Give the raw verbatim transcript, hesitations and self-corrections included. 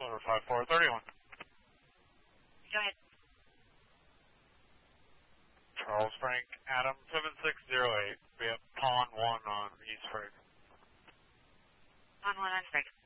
Silver five four thirty-one. Go ahead. Charles Frank, Adam seven six zero eight. We have Pond one on East Frigg. Pond one on Frigg.